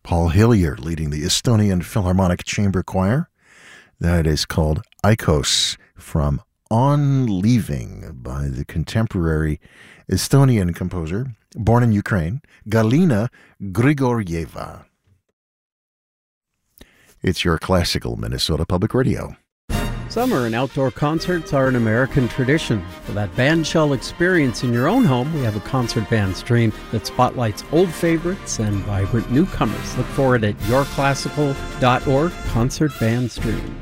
Paul Hillier leading the Estonian Philharmonic Chamber Choir. That is called Aikos from On Leaving by the contemporary Estonian composer, born in Ukraine, Galina Grigorieva. It's your classical Minnesota Public Radio. Summer and outdoor concerts are an American tradition. For that bandshell experience in your own home, we have a concert band stream that spotlights old favorites and vibrant newcomers. Look for it at yourclassical.org, Concert Band Stream.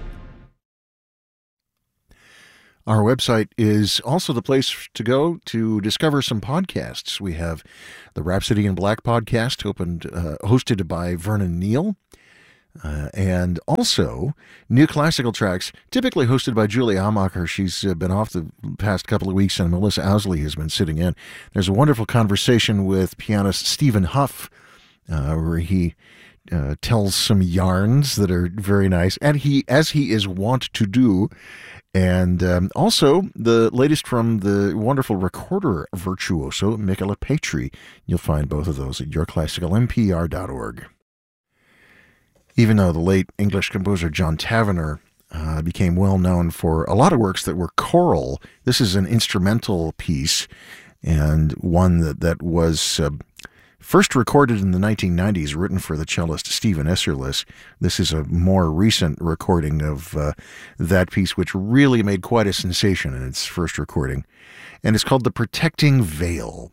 Our website is also the place to go to discover some podcasts. We have the Rhapsody in Black podcast hosted by Vernon Neal. And also new classical tracks, typically hosted by Julie Amacher. She's been off the past couple of weeks, and Melissa Owsley has been sitting in. There's a wonderful conversation with pianist Stephen Huff, where he tells some yarns that are very nice, and as he is wont to do. And also the latest from the wonderful recorder virtuoso Michaela Petri. You'll find both of those at yourclassicalmpr.org. Even though the late English composer John Tavener became well known for a lot of works that were choral, this is an instrumental piece, and one that was first recorded in the 1990s, written for the cellist Stephen Esserlis. This is a more recent recording of that piece, which really made quite a sensation in its first recording, and it's called The Protecting Veil.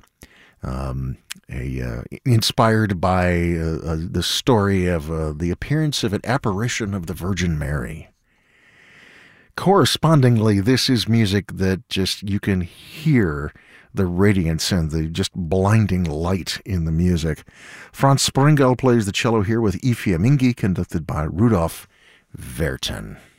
Inspired by the story of the appearance of an apparition of the Virgin Mary. Correspondingly, this is music that just you can hear the radiance and the just blinding light in the music. Franz Springel plays the cello here with I Fiammingi, conducted by Rudolf Verten.